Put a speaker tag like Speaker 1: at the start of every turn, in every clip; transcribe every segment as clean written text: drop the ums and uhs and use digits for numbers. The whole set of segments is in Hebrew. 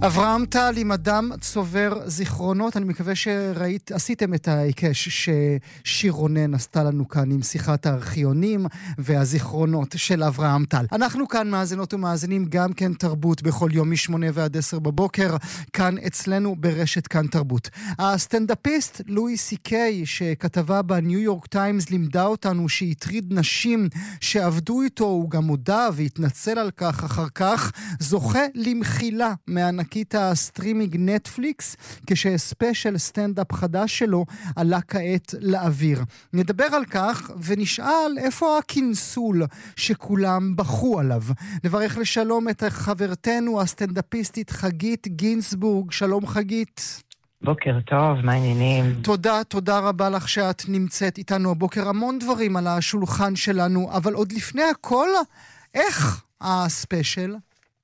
Speaker 1: אברהם טל עם אדם צובר זיכרונות. אני מקווה עשיתם את ההיקש ששיר רונן עשתה לנו כאן עם שיחת הארכיונים והזיכרונות של אברהם טל. אנחנו כאן מאזינות ומאזינים גם כן תרבות בכל יום מ-8 ועד 10 בבוקר, כאן אצלנו ברשת כאן תרבות. הסטנדאפיסט לואי סי-קיי, שכתבה בניו יורק טיימס, לימדה אותנו שהטריד נשים שעבדו איתו, הוא גם הודע והתנצל על כך אחר כך, זוכה למחילה מענקית הסטרימינג נטפליקס, כשספיישל סטנדאפ חדש שלו עלה כעת לאוויר. נדבר על כך ונשאל איפה הכינסול שכולם בחו עליו. נברך לשלום את חברתנו הסטנדאפיסטית חגית גינסבורג. שלום חגית.
Speaker 2: בוקר טוב, מה העניינים?
Speaker 1: תודה רבה לך שאת נמצאת איתנו הבוקר. המון דברים על השולחן שלנו, אבל עוד לפני הכל, איך הספיישל?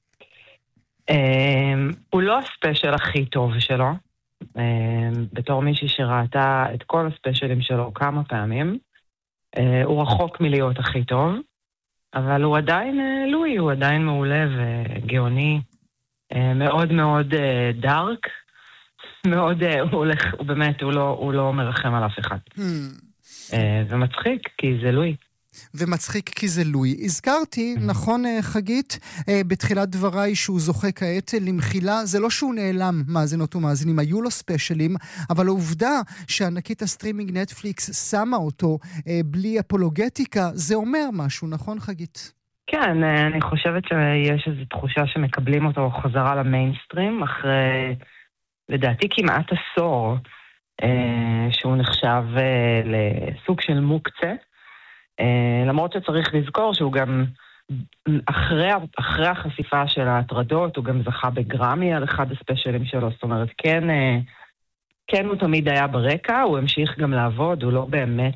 Speaker 2: הוא לא הספיישל הכי טוב שלו, בתור מישהי שראתה את כל הספיישלים שלו כמה פעמים, הוא רחוק מלהיות הכי טוב, אבל הוא עדיין לואי, הוא עדיין מעולה וגאוני, מאוד מאוד דארק, מאוד, הוא באמת, הוא לא מרחם על אף אחד. ומצחיק, כי זה לואי.
Speaker 1: ומצחיק כי זה לואי. הזכרתי, נכון חגית, בתחילת דבריי שהוא זוכה כעת למחילה. זה לא שהוא נעלם, מאזינות ומאזינים, היו לו ספיישלים, אבל העובדה שענקית הסטרימינג נטפליקס שמה אותו בלי אפולוגטיקה, זה אומר משהו, נכון חגית?
Speaker 2: כן, אני חושבת שיש איזו תחושה שמקבלים אותו חזרה למיינסטרים, אחרי, לדעתי, כמעט עשור, שהוא נחשב לסוג של מוקצה, למרות שצריך לזכור שהוא גם, אחרי החשיפה של ההטרדות, הוא גם זכה בגרמי על אחד הספיישלים שלו, זאת אומרת, כן הוא תמיד היה ברקע, הוא המשיך גם לעבוד, הוא לא באמת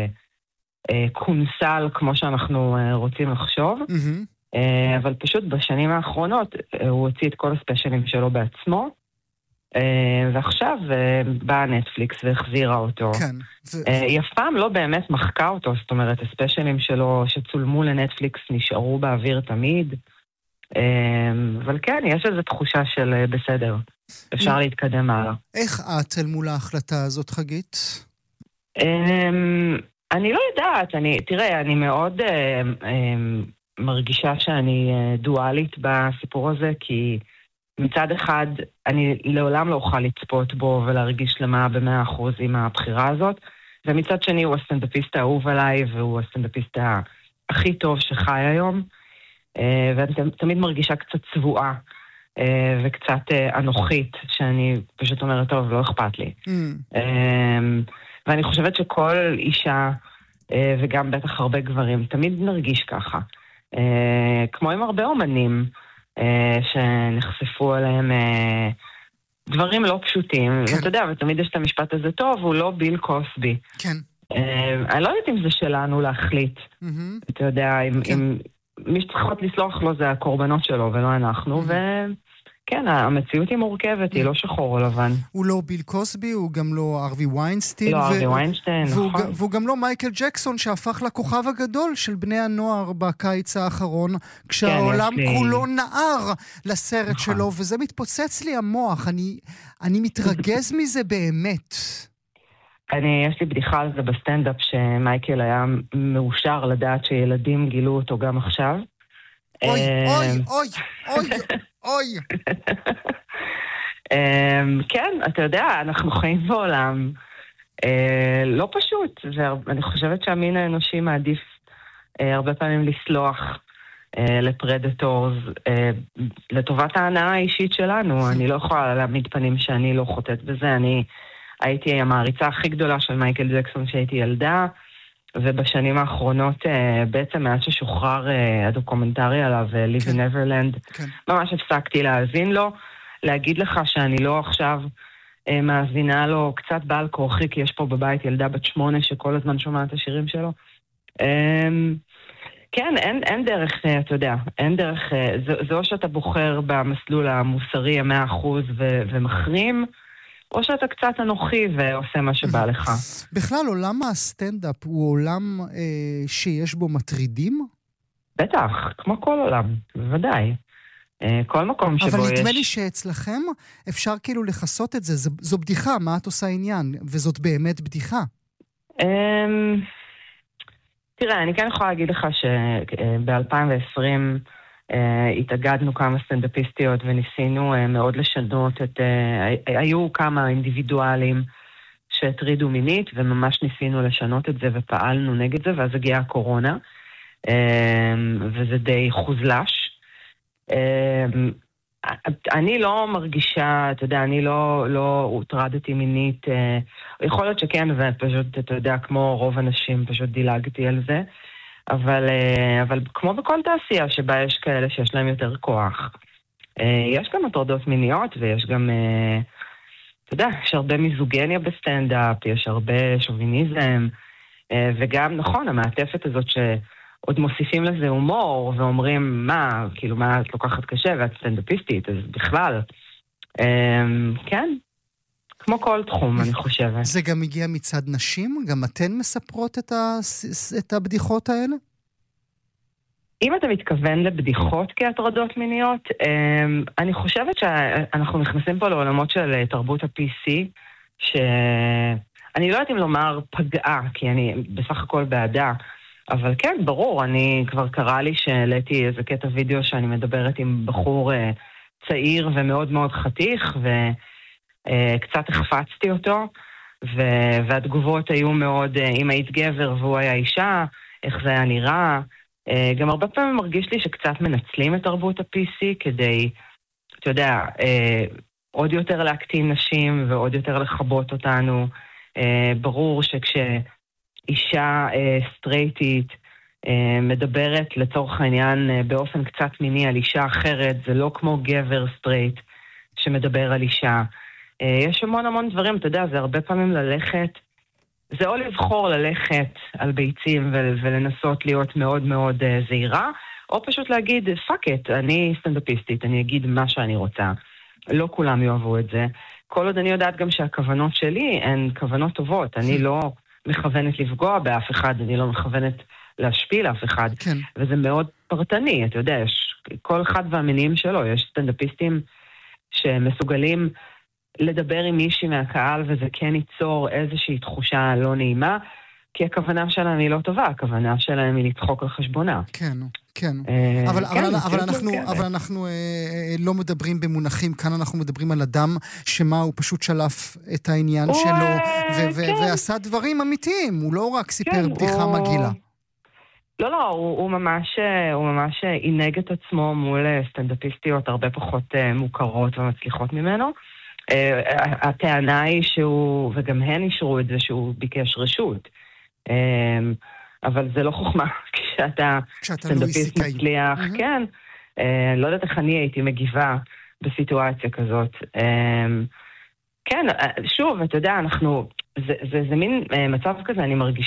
Speaker 2: קונסל כמו שאנחנו רוצים לחשוב, אבל פשוט בשנים האחרונות הוא הוציא את כל הספיישלים שלו בעצמו, ועכשיו באה נטפליקס והחזירה אותו. היא אף פעם לא באמת מחקה אותו, זאת אומרת, הספיישלים שלו שצולמו לנטפליקס נשארו באוויר תמיד, אבל כן, יש איזו תחושה של בסדר, אפשר להתקדם הלאה.
Speaker 1: איך את אל מול ההחלטה הזאת, חגית?
Speaker 2: אני לא יודעת, תראה, אני מאוד מרגישה שאני דואלית בסיפור הזה, כי מצד אחד, אני לעולם לא אוכל לצפות בו ולהרגיש למה ב100% עם הבחירה הזאת, ומצד שני הוא הסטנדאפיסט האהוב עליי, והוא הסטנדאפיסט הכי טוב שחי היום, ואני תמיד מרגישה קצת צבועה, וקצת אנוכית, שאני פשוט אומרת, טוב, לא אכפת לי. ואני חושבת שכל אישה, וגם בטח הרבה גברים, תמיד נרגיש ככה. כמו עם הרבה אומנים, שנחשפו עליהם דברים לא פשוטים, ואתה יודע, ותמיד יש את המשפט הזה טוב, הוא לא ביל קוסבי.
Speaker 1: כן.
Speaker 2: אני לא יודעת אם זה שלנו להחליט. אתה יודע, מי שצריכות לסלוח לו זה הקורבנות שלו, ולא אנחנו, כן, המציאות היא מורכבת, היא לא שחור או לבן.
Speaker 1: הוא לא ביל קוסבי, הוא גם לא ארווי ויינסטיין.
Speaker 2: לא ארווי ויינסטיין, נכון.
Speaker 1: והוא גם לא מייקל ג'קסון, שהפך לכוכב הגדול של בני הנוער בקיץ האחרון, כשהעולם כולו נער לסרט שלו, וזה מתפוצץ לי המוח. אני מתרגז מזה באמת.
Speaker 2: יש לי בדיחה על זה בסטנדאפ, שמייקל היה מאושר לדעת שילדים גילו אותו גם עכשיו.
Speaker 1: אוי, אוי, אוי, אוי, אוי.
Speaker 2: כן, אתה יודע, אנחנו חיים בעולם לא פשוט, ואני חושבת שהמין האנושי מעדיף הרבה פעמים לסלוח לפרדטורס לטובת ההנאה האישית שלנו. אני לא יכולה להעמיד פנים שאני לא חוטאת בזה. אני הייתי המעריצה הכי גדולה של מייקל ג'קסון שהייתי ילדה, ובשנים האחרונות, בעצם מאז ששוחרר הדוקומנטרי עליו, Live in Neverland, ממש הפסקתי להאזין לו, להגיד לך שאני לא עכשיו מאזינה לו קצת בעל כורחי, כי יש פה בבית ילדה בת 8 שכל הזמן שומעת את השירים שלו. כן, אין דרך, אתה יודע, אין דרך, זה או שאתה בוחר במסלול המוסרי 100% ומחרים, או שאתה קצת אנוכי ועושה מה שבא לך.
Speaker 1: בכלל, עולם הסטנדאפ הוא עולם שיש בו מטרידים?
Speaker 2: בטח, כמו כל עולם, בוודאי. כל מקום שבו יש...
Speaker 1: אבל נדמה לי שאצלכם אפשר כאילו לחסות את זה. זו בדיחה, מה את עושה עניין? וזאת באמת בדיחה.
Speaker 2: תראה, אני כן יכולה להגיד לך שב-2020 התאגדנו כמה סטנדאפיסטיות וניסינו מאוד לשנות את... היו כמה אינדיבידואלים שהטרידו מינית, וממש ניסינו לשנות את זה ופעלנו נגד זה, ואז הגיעה הקורונה, וזה די חוזלש. אני לא מרגישה, אתה יודע, אני לא הוטרדתי מינית, יכול להיות שכן, ופשוט, אתה יודע, כמו רוב אנשים, פשוט דילגתי על זה, אבל כמו בכל תעשייה שבה יש כאלה שיש להם יותר כוח, יש גם הטרדות מיניות, ויש גם, אתה יודע, יש הרבה מיזוגניה בסטנדאפ, יש הרבה שוביניזם, וגם, נכון, המעטפת הזאת עוד מוסיפים לזה הומור, ואומרים, כאילו, מה את לוקחת קשה, ואת סטנדאפיסטית, אז בכלל, כן, כמו כל תחום, אני חושבת.
Speaker 1: זה גם הגיע מצד נשים? גם אתן מספרות את הבדיחות האלה?
Speaker 2: אם אתה מתכוון לבדיחות כהטרדות מיניות, אני חושבת שאנחנו נכנסים פה לעולמות של תרבות ה-PC, שאני לא יודעת אם לומר פגעה, כי אני בסך הכל בעדה, אבל כן, ברור, אני כבר קרה לי שהעליתי איזה קטע וידאו שאני מדברת עם בחור צעיר ומאוד מאוד חתיך, וקצת החפצתי אותו, והתגובות היו מאוד, אם היית גבר והוא היה אישה, איך זה היה נראה. גם הרבה פעמים מרגיש לי שקצת מנצלים את תרבות ה-PC כדי, אתה יודע, עוד יותר להקטין נשים ועוד יותר לחבות אותנו. ברור אישה סטרייטית מדברת לצורך העניין באופן קצת מיני על אישה אחרת, זה לא כמו גבר סטרייט שמדבר על אישה. יש המון דברים, אתה יודע, זה הרבה פעמים ללכת, זה או לבחור ללכת על ביצים ולנסות להיות מאוד מאוד זהירה, או פשוט להגיד, פאק את, אני סטנדאפיסטית, אני אגיד מה שאני רוצה. לא כולם יאהבו את זה. כל עוד אני יודעת גם שהכוונות שלי הן כוונות טובות, אני לא מכוונת לפגוע באף אחד, אני לא מכוונת להשפיל אף אחד,
Speaker 1: כן.
Speaker 2: וזה מאוד פרטני, אתה יודע, יש כל אחד והמינים שלו, יש סטנדאפיסטים שמסוגלים לדבר עם מישהי מהקהל, וזה כן ייצור איזושהי תחושה לא נעימה, כי הכוונה שלהם היא לא טובה, הכוונה שלהם היא לצחוק על חשבונה.
Speaker 1: כן, כן. אבל אנחנו לא מדברים במונחים, כאן אנחנו מדברים על אדם שמה הוא פשוט שלף את העניין שלו, ועשה דברים אמיתיים, הוא לא רק סיפר בדיחה מגעילה.
Speaker 2: לא, הוא ממש עינג את עצמו מול סטנדאפיסטיות הרבה פחות מוכרות ומצליחות ממנו. הטענה היא שהוא, וגם הן אישרו את זה שהוא ביקש רשות. אבל זה לא חוכמה, כשאתה סטנדאפיסט מצליח, כן. לא יודעת איך אני הייתי מגיבה בסיטואציה כזאת. כן, שוב, אתה יודע, זה מין מצב כזה, אני מרגישה